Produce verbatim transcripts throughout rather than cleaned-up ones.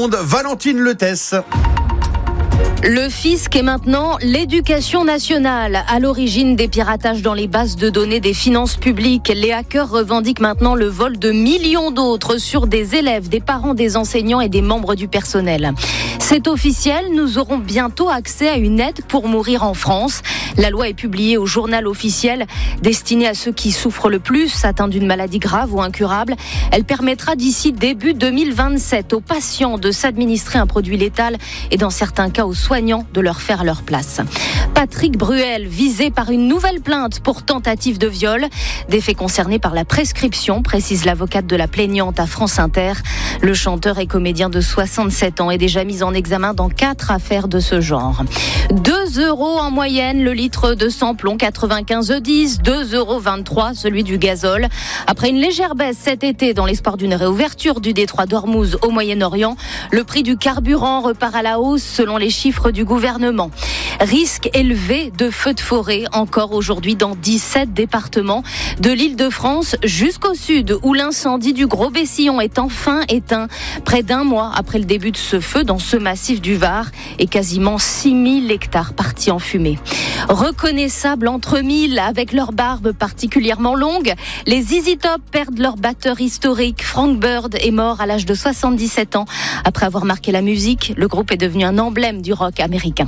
Monde, Valentine Letesse. Le fisc est maintenant l'éducation nationale. À l'origine des piratages dans les bases de données des finances publiques, les hackers revendiquent maintenant le vol de millions d'autres sur des élèves, des parents, des enseignants et des membres du personnel. C'est officiel, nous aurons bientôt accès à une aide pour mourir en France. La loi est publiée au journal officiel, destinée à ceux qui souffrent le plus, atteints d'une maladie grave ou incurable. Elle permettra d'ici début deux mille vingt-sept aux patients de s'administrer un produit létal et dans certains cas aux soignants de leur faire leur place. Patrick Bruel, visé par une nouvelle plainte pour tentative de viol. Des faits concernés par la prescription, précise l'avocate de la plaignante à France Inter. Le chanteur et comédien de soixante-sept ans est déjà mis en examen dans quatre affaires de ce genre. deux euros en moyenne le litre de samplon quatre-vingt-quinze E dix, deux euros vingt-trois celui du gazole. Après une légère baisse cet été dans l'espoir d'une réouverture du détroit d'Ormuz au Moyen-Orient, le prix du carburant repart à la hausse selon les chiffres du gouvernement. Risque élevé de feux de forêt encore aujourd'hui dans dix-sept départements, de l'Île-de-France jusqu'au sud où l'incendie du Gros Bessillon est enfin éteint. Près d'un mois après le début de ce feu dans ce massif du Var et quasiment six mille hectares partis en fumée. Reconnaissables entre mille avec leur barbe particulièrement longue, les Z Z Top perdent leur batteur historique. Frank Bird est mort à l'âge de soixante-dix-sept ans. Après avoir marqué la musique, le groupe est devenu un emblème du rock américain.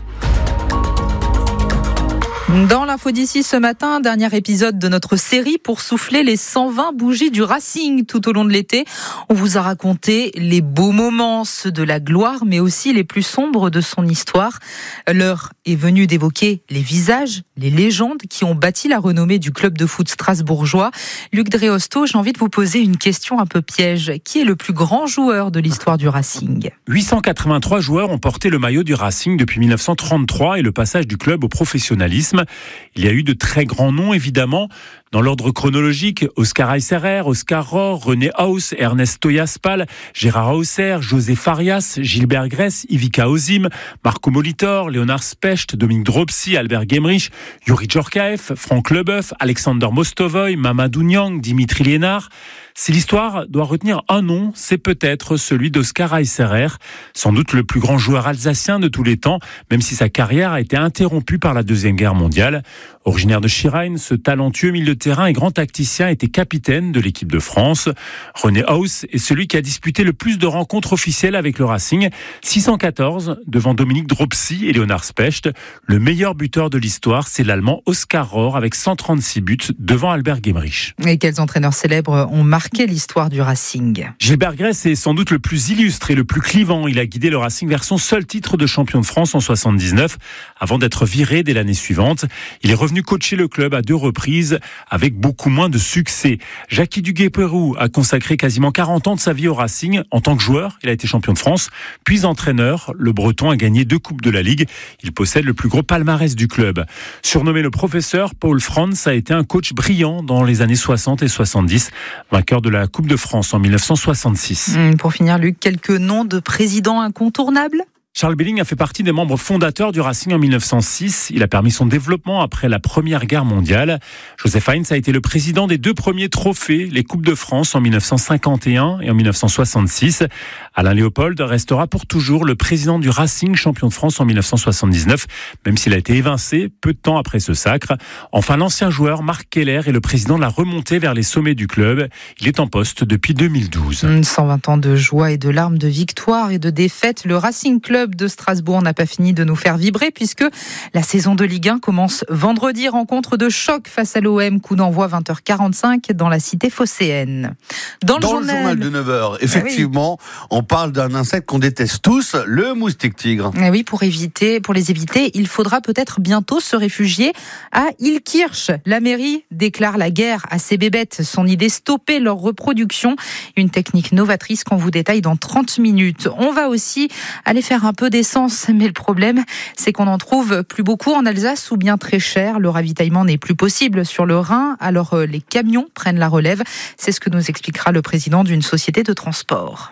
Dans l'info d'ici ce matin, dernier épisode de notre série pour souffler les cent vingt bougies du Racing tout au long de l'été. On vous a raconté les beaux moments, ceux de la gloire, mais aussi les plus sombres de son histoire. L'heure est venue d'évoquer les visages, les légendes qui ont bâti la renommée du club de foot strasbourgeois. Luc Dreosto, j'ai envie de vous poser une question un peu piège. Qui est le plus grand joueur de l'histoire du Racing ? huit cent quatre-vingt-trois joueurs ont porté le maillot du Racing depuis mille neuf cent trente-trois et le passage du club au professionnalisme. Il y a eu de très grands noms, évidemment. Dans l'ordre chronologique, Oscar Aiserer, Oscar Rohr, René Haus, Ernest Toyaspal, Gérard Hauser, José Farias, Gilbert Gress, Ivica Ozim, Marco Molitor, Léonard Specht, Dominique Dropsy, Albert Gemrich, Yuri Djorkaeff, Franck Leboeuf, Alexander Mostovoy, Mamadou Niang, Dimitri Liénard. Si l'histoire doit retenir un nom, c'est peut-être celui d'Oscar Aiserer, sans doute le plus grand joueur alsacien de tous les temps, même si sa carrière a été interrompue par la Deuxième Guerre mondiale. Originaire de Schirheim, ce talentueux milieu de terrain et grand tacticien était capitaine de l'équipe de France. René Haus est celui qui a disputé le plus de rencontres officielles avec le Racing, six cent quatorze, devant Dominique Dropsy et Léonard Specht. Le meilleur buteur de l'histoire, c'est l'Allemand Oscar Rohr avec cent trente-six buts devant Albert Gemrich. Et quels entraîneurs célèbres ont marqué l'histoire du Racing ? Gilbert Gress est sans doute le plus illustre et le plus clivant. Il a guidé le Racing vers son seul titre de champion de France en soixante-dix-neuf, avant d'être viré dès l'année suivante. Il est revenu coacher le club à deux reprises, avec beaucoup moins de succès. Jackie Duguay-Pérou a consacré quasiment quarante ans de sa vie au Racing. En tant que joueur, il a été champion de France, puis entraîneur. Le Breton a gagné deux coupes de la Ligue. Il possède le plus gros palmarès du club. Surnommé le professeur, Paul Franz a été un coach brillant dans les années soixante et soixante-dix, vainqueur de la Coupe de France en mille neuf cent soixante-six. Pour finir, Luc, quelques noms de présidents incontournables ? Charles Billing a fait partie des membres fondateurs du Racing en mille neuf cent six. Il a permis son développement après la Première Guerre mondiale. Joseph Heinz a été le président des deux premiers trophées, les Coupes de France en mille neuf cent cinquante et un et en mille neuf cent soixante-six. Alain Léopold restera pour toujours le président du Racing, champion de France en mille neuf cent soixante-dix-neuf, même s'il a été évincé peu de temps après ce sacre. Enfin, l'ancien joueur Marc Keller est le président de la remontée vers les sommets du club. Il est en poste depuis deux mille douze. cent vingt ans de joie et de larmes, de victoires et de défaites. Le Racing Club de Strasbourg n'a pas fini de nous faire vibrer puisque la saison de Ligue un commence vendredi. Rencontre de choc face à l'O M, coup d'envoi vingt heures quarante-cinq dans la cité phocéenne. Dans, le, dans journal... le journal de neuf heures, effectivement, ah oui. on parle d'un insecte qu'on déteste tous, le moustique tigre. Ah oui, pour éviter, pour les éviter, il faudra peut-être bientôt se réfugier à Illkirch. La mairie déclare la guerre à ces bébêtes. Son idée, stopper leur reproduction. Une technique novatrice qu'on vous détaille dans trente minutes. On va aussi aller faire un peu d'essence, mais le problème, c'est qu'on en trouve plus beaucoup en Alsace ou bien très cher. Le ravitaillement n'est plus possible sur le Rhin, alors les camions prennent la relève. C'est ce que nous expliquera le président d'une société de transport.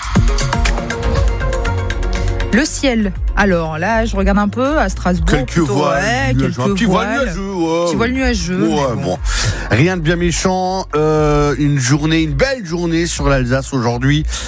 Le ciel. Alors là, je regarde un peu à Strasbourg. Quelques plutôt, voiles, ouais, quelques un petit voile voiles. nuageux. Ouais. Petit voile nuageux. Ouais, bon. bon. Rien de bien méchant. Euh, une journée, une belle journée sur l'Alsace aujourd'hui.